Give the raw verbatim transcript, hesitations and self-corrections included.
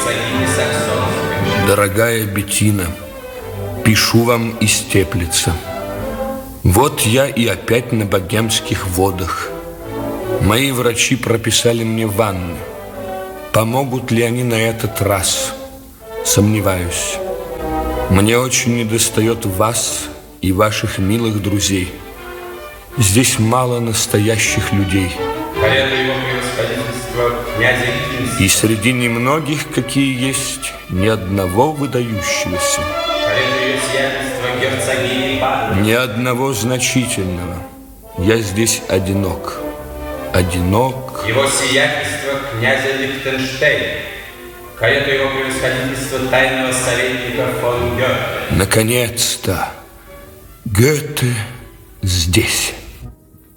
герцогини Саксонской. Дорогая Беттина, пишу вам из Теплица. Вот я и опять на богемских водах. Мои врачи прописали мне ванны. Помогут ли они на этот раз? Сомневаюсь. Мне очень недостает вас и ваших милых друзей. Здесь мало настоящих людей. Карета его превосходительства князя Регинского. И среди немногих, какие есть, ни одного выдающегося. Карета ее сиятельства герцогини Баден. Ни одного значительного. Я здесь одинок. Одинок. Его сиятельство князя Лихтенштейна. Карета его превосходительства тайного советника фон Гёте. Наконец-то Гёте здесь.